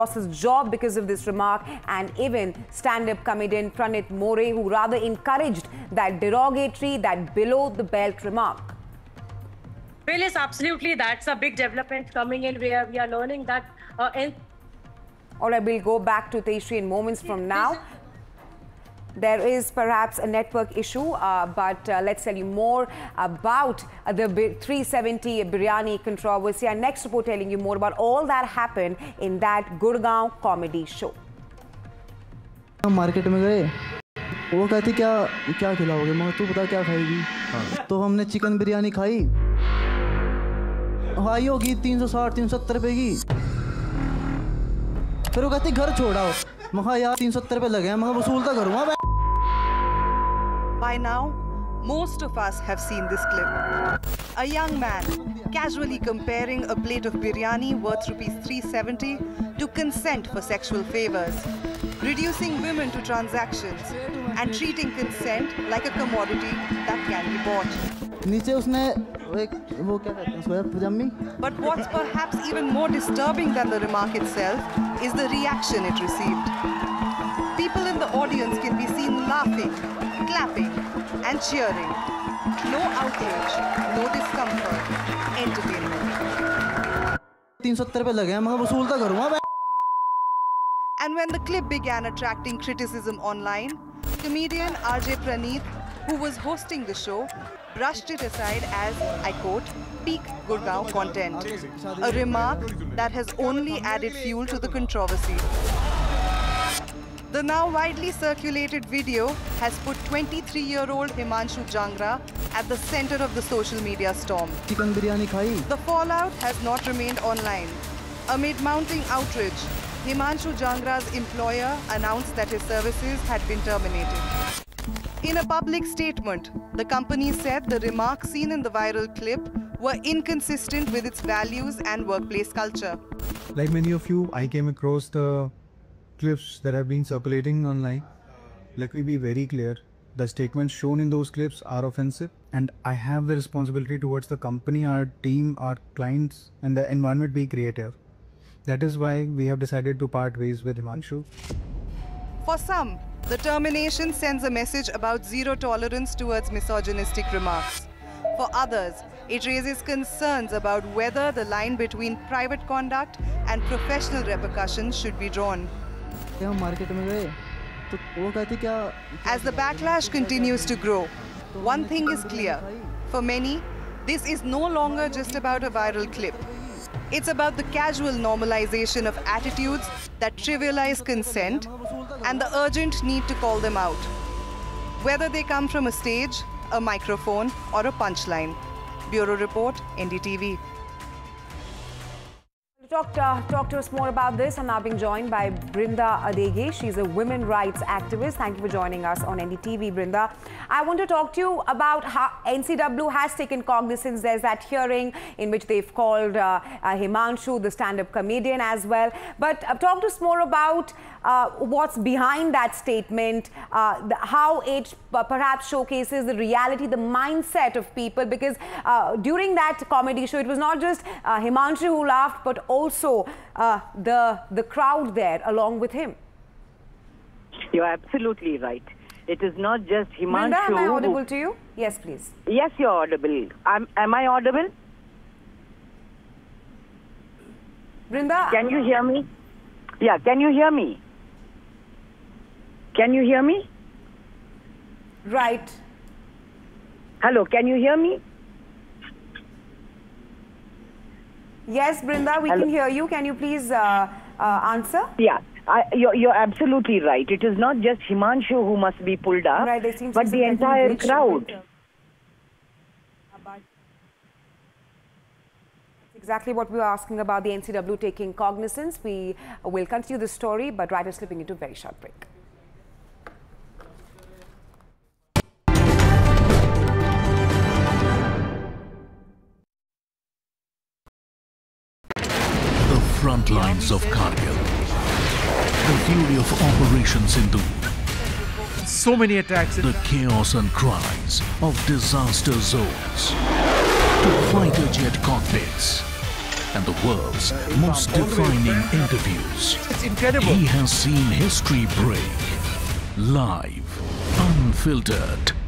lost his job because of this remark, and even stand-up comedian Pranit More, who rather encouraged that derogatory, that below-the-belt remark. Well, yes, absolutely. That's a big development coming in where we are learning that. All right, we'll go back to Tejashree in moments from now. There is perhaps a network issue, but let's tell you more about the 370 biryani controversy. Our next report telling you more about all that happened in that Gurgaon comedy show. हम market में गए, वो कहती क्या क्या खिलाओगे, मगर तू बता क्या खाएगी। तो हमने चिकन बिरयानी खाई, हाई होगी 360-370 रुपए की। फिर वो कहती घर छोड़ाओ, मगर यार 370 रुपए लगे हैं, मगर वसूल तो करूँगा। By now, most of us have seen this clip. A young man casually comparing a plate of biryani worth ₹370 to consent for sexual favors, reducing women to transactions and treating consent like a commodity that can be bought. नीचे उसने एक वो क्या कहते हैं सोया पजामी। But what's perhaps even more disturbing than the remark itself is the reaction it received. People in the audience can be seen laughing, clapping and cheering. No outrage, no discomfort, entertainment. 370 रुपए लगे हैं, मगर वसूल तो करूँगा। And when the clip began attracting criticism online, comedian RJ Praneeth, who was hosting the show, brushed it aside as, I quote, peak Gurgaon content, a remark that has only added fuel to the controversy. The now widely circulated video has put 23-year-old Himanshu Jangra at the center of the social media storm. Chicken biryani खाई। The fallout has not remained online. Amid mounting outrage, Himanshu Jangra's employer announced that his services had been terminated. In a public statement, the company said the remarks seen in the viral clip were inconsistent with its values and workplace culture. Like many of you, I came across the clips that have been circulating online. Let me be very clear. The statements shown in those clips are offensive, and I have the responsibility towards the company, our team, our clients, and the environment be creative. That is why we have decided to part ways with Himanshu. For some, the termination sends a message about zero tolerance towards misogynistic remarks. For others, it raises concerns about whether the line between private conduct and professional repercussions should be drawn. हम market में गए, तो वो कहती क्या। As the backlash continues to grow, one thing is clear. For many, this is no longer just about a viral clip. It's about the casual normalization of attitudes that trivialize consent and the urgent need to call them out, whether they come from a stage, a microphone, or a punchline. Bureau Report, NDTV. Talk to us more about this. I'm now being joined by Brinda Adege. She's a women rights activist. Thank you for joining us on NDTV, Brinda. I want to talk to you about how NCW has taken cognizance. There's that hearing in which they've called Himanshu, the stand-up comedian, as well. But talk to us more about what's behind that statement, how it perhaps showcases the reality, the mindset of people, because during that comedy show, it was not just Himanshu who laughed, but also the crowd there along with him. You're absolutely right. It is not just Himanshu. Brinda, am I audible to you? Yes, please. Yes, you're audible. Am I audible? Brinda, can you hear me? Yeah, can you hear me? Can you hear me? Right. Hello, can you hear me? Yes, Brinda, we can hear you. Can you please answer? Yeah, you're absolutely right. It is not just Himanshu who must be pulled up, right, but the entire crowd. That's exactly what we were asking about, the NCW taking cognizance. We will continue the story, but right, we're slipping into a very short break. Front lines of Kargil, the fury of Operation Sindoor, so many attacks, the chaos and cries of disaster zones, to fighter jet cockpits, and the world's most defining interviews. It's incredible. He has seen history break. Live, unfiltered.